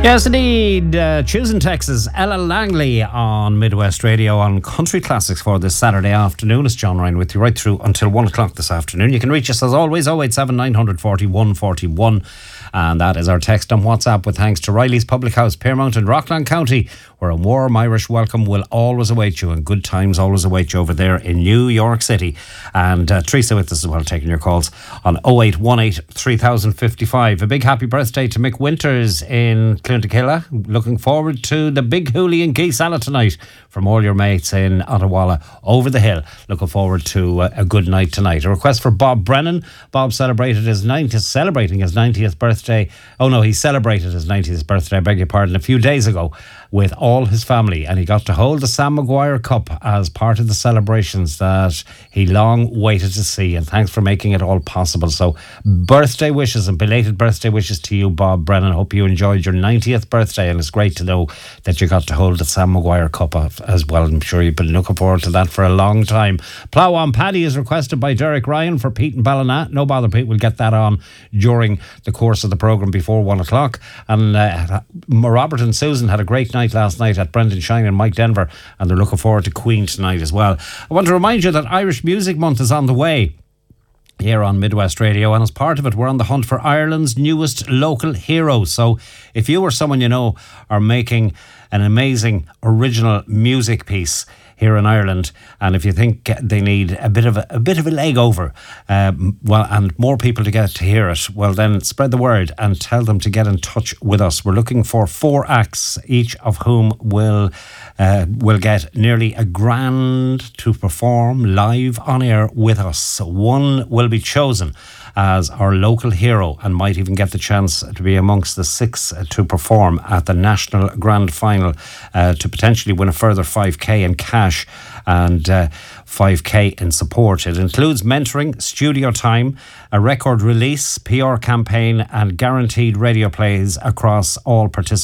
Yes, indeed. Choosing Texas, Ella Langley on Midwest Radio on Country Classics for this Saturday afternoon. It's John Ryan with you right through until 1 o'clock this afternoon. You can reach us as always, 087 940 141. And that is our text on WhatsApp with thanks to Riley's Public House, Pearmount in Rockland County, where a warm Irish welcome will always await you and good times always await you over there in New York City. And Teresa with us as well, taking your calls on 0818 3055. A big happy birthday to Mick Winters in Clontakilla. Looking forward to the big hoolie and key salad tonight from all your mates in Ottawalla over the hill. Looking forward to a good night tonight. A request for Bob Brennan. Bob celebrating his 90th birthday. Oh no, he celebrated his 90th birthday, I beg your pardon, a few days ago with all his family, and he got to hold the Sam Maguire Cup as part of the celebrations that he long waited to see, and thanks for making it all possible. So birthday wishes and belated birthday wishes to you, Bob Brennan. Hope you enjoyed your 90th birthday, and it's great to know that you got to hold the Sam Maguire Cup as well. I'm sure you've been looking forward to that for a long time. Plough on Paddy is requested by Derek Ryan for Pete and Ballina. No bother, Pete, we'll get that on during the course of the programme before 1 o'clock. And Robert and Susan had a great night last night at Brendan Shine and Mike Denver, and they're looking forward to Queen tonight as well. I want to remind you that Irish Music Month is on the way here on Midwest Radio, and as part of it we're on the hunt for Ireland's newest local hero. So if you or someone you know are making an amazing original music piece here in Ireland, and if you think they need a bit of a leg over, and more people to get to hear it, well then spread the word and tell them to get in touch with us. We're looking for 4 acts, each of whom will get nearly $1,000 to perform live on air with us. One will be chosen as our local hero and might even get the chance to be amongst the 6 to perform at the National Grand Final to potentially win a further 5k in cash and 5k in support. It includes mentoring, studio time, a record release, PR campaign and guaranteed radio plays across all participants.